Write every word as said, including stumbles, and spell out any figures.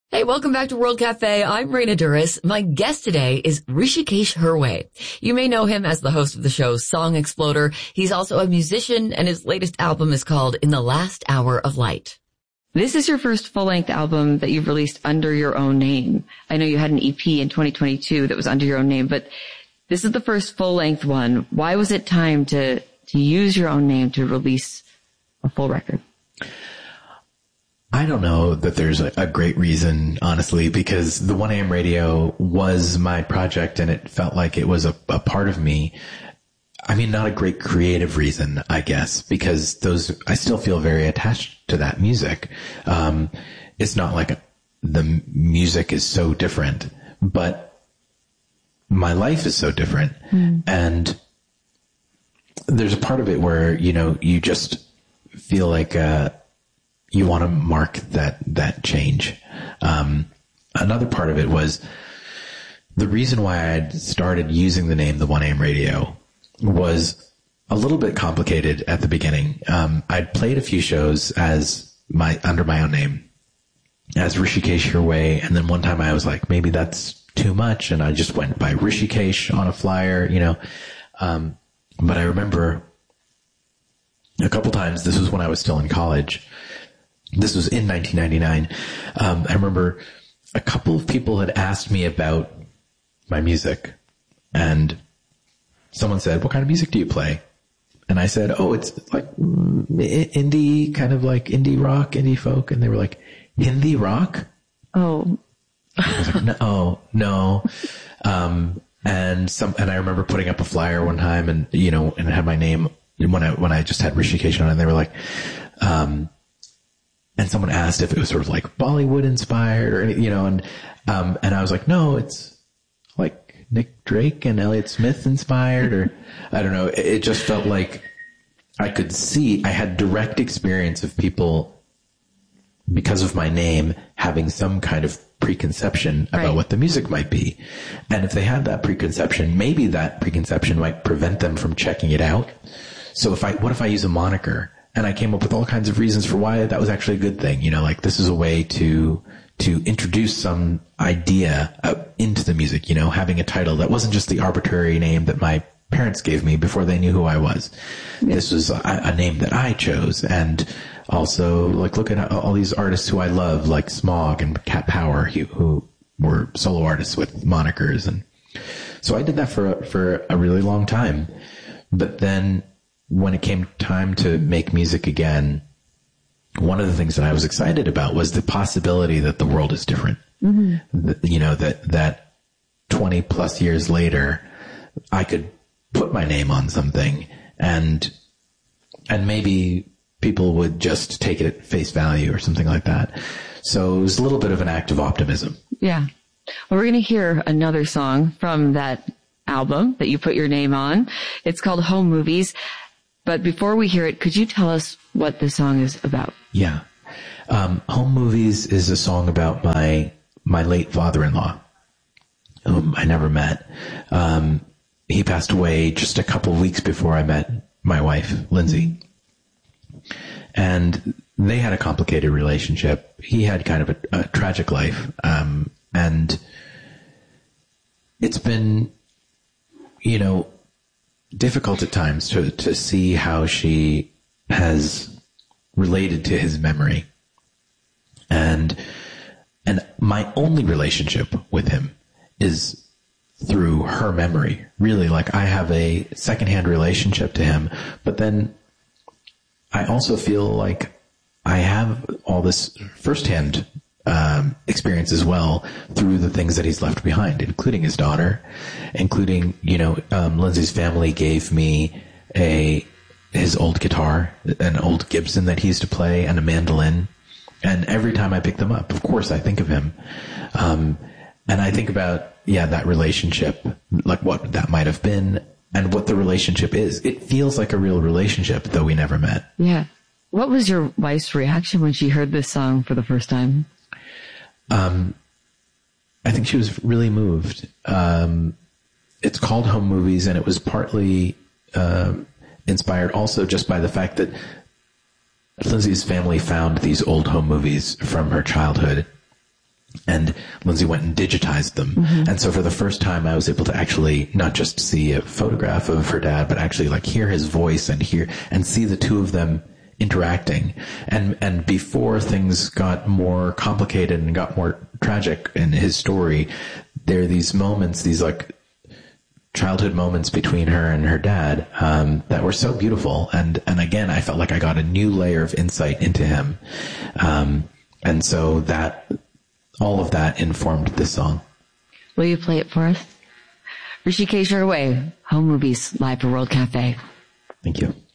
Hey, welcome back to World Cafe. I'm Raina Duras. My guest today is Hrishikesh Hirway. You may know him as the host of the show Song Exploder. He's also a musician, and his latest album is called In the Last Hour of Light. This is your first full-length album that you've released under your own name. I know you had an E P in twenty twenty-two that was under your own name, but this is the first full-length one. Why was it time to, to use your own name to release a full record? I don't know that there's a, a great reason, honestly, because the one A M radio was my project and it felt like it was a, a part of me. I mean, not a great creative reason, I guess, because those, I still feel very attached to that music. Um, it's not like the music is so different, but my life is so different. Mm. And there's a part of it where, you know, you just feel like, uh, you want to mark that, that change. Um, another part of it was the reason why I had started using the name The one A M Radio was a little bit complicated at the beginning. Um, I'd played a few shows as my, under my own name as Hrishikesh Hirway. And then one time I was like, maybe that's too much. And I just went by Hrishikesh on a flyer, you know. Um, but I remember a couple times, this was when I was still in college. This was in nineteen ninety-nine. Um, I remember a couple of people had asked me about my music, and someone said, what kind of music do you play? And I said, oh, it's like indie, kind of like indie rock, indie folk. And they were like, Hindi rock? Oh. I was like, no, no. Um, and some, and I remember putting up a flyer one time and, you know, and it had my name when I, when I just had Hrishikesh on it, and they were like, um, and someone asked if it was sort of like Bollywood inspired or any, you know, and, um, and I was like, no, it's like Nick Drake and Elliott Smith inspired, or I don't know. It, it just felt like I could see, I had direct experience of people because of my name having some kind of preconception about right. what the music might be. And if they had that preconception, maybe that preconception might prevent them from checking it out. So if I, what if I use a moniker? And I came up with all kinds of reasons for why that was actually a good thing. You know, like this is a way to, to introduce some idea uh, into the music, you know, having a title that wasn't just the arbitrary name that my parents gave me before they knew who I was. Yeah. This was a, a name that I chose. And also like look at all these artists who I love, like Smog and Cat Power, who, who were solo artists with monikers. And so I did that for, for a really long time. But then when it came time to make music again, one of the things that I was excited about was the possibility that the world is different. Mm-hmm. The, you know, that, that twenty plus years later, I could put my name on something and, and maybe people would just take it at face value or something like that. So it was a little bit of an act of optimism. Yeah. Well, we're going to hear another song from that album that you put your name on. It's called Home Movies. But before we hear it, could you tell us what the song is about? Yeah. Um, Home Movies is a song about my, my late father-in-law, whom I never met. Um, he passed away just a couple of weeks before I met my wife, Lindsay. And they had a complicated relationship. He had kind of a, a tragic life. Um, and it's been, you know, difficult at times to, to see how she has related to his memory. And, and my only relationship with him is through her memory. Really, like I have a secondhand relationship to him, but then I also feel like I have all this firsthand um, experience as well through the things that he's left behind, including his daughter, including, you know, um, Lindsay's family gave me a, his old guitar, an old Gibson that he used to play, and a mandolin. And every time I pick them up, of course, I think of him. Um, and I think about, yeah, that relationship, like what that might have been and what the relationship is. It feels like a real relationship, though we never met. Yeah. What was your wife's reaction when she heard this song for the first time? Um, I think she was really moved. Um, it's called Home Movies, and it was partly, um, inspired also just by the fact that Lindsay's family found these old home movies from her childhood. And Lindsay went and digitized them. Mm-hmm. And so for the first time, I was able to actually not just see a photograph of her dad, but actually like hear his voice and hear and see the two of them interacting. And, and before things got more complicated and got more tragic in his story, there are these moments, these like childhood moments between her and her dad, um, that were so beautiful. And, and again, I felt like I got a new layer of insight into him. Um, and so that, all of that informed this song. Will you play it for us? Hrishikesh Hirway, Home Movies, live for World Cafe. Thank you.